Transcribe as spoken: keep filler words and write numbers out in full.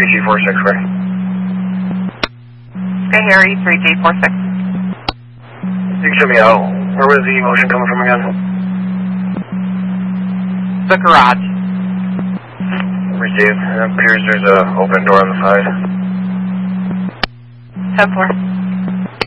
three G four six, right? Okay, Harry, three G four six. You can show me out. Where was the motion coming from again? The garage. Received. It appears there's an open door on the side. ten four.